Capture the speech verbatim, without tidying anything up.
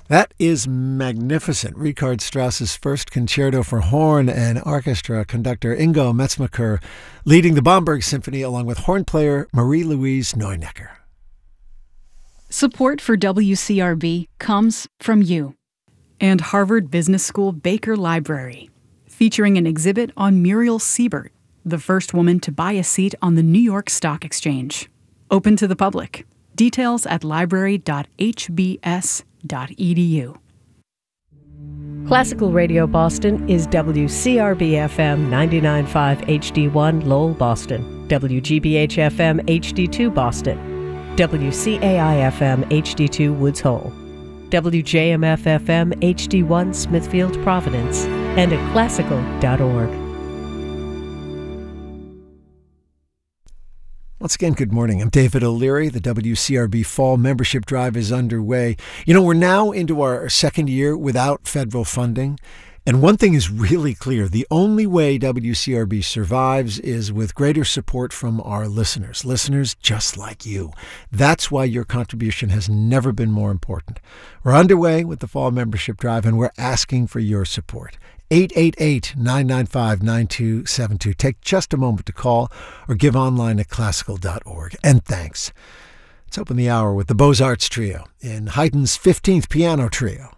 That is magnificent. Richard Strauss's first concerto for horn and orchestra, conductor Ingo Metzmacher leading the Bamberg Symphony along with horn player Marie-Louise Neunecker. Support for W C R B comes from you and Harvard Business School Baker Library, featuring an exhibit on Muriel Siebert, the first woman to buy a seat on the New York Stock Exchange. Open to the public. Details at library dot h b s dot e d u. Classical Radio Boston is W C R B F M ninety-nine point five H D one Lowell, Boston, W G B H F M H D two Boston, W C A I F M H D two Woods Hole, W J M F F M H D one Smithfield, Providence, and at classical dot org. Once again, good morning. I'm David O'Leary. The W C R B Fall Membership Drive is underway. You know, we're now into our second year without federal funding. And one thing is really clear. The only way W C R B survives is with greater support from our listeners, listeners just like you. That's why your contribution has never been more important. We're underway with the Fall Membership Drive, and we're asking for your support. eight eight eight, nine nine five, nine two seven two. Take just a moment to call or give online at classical dot org. And thanks. Let's open the hour with the Beaux-Arts Trio in Haydn's fifteenth Piano Trio.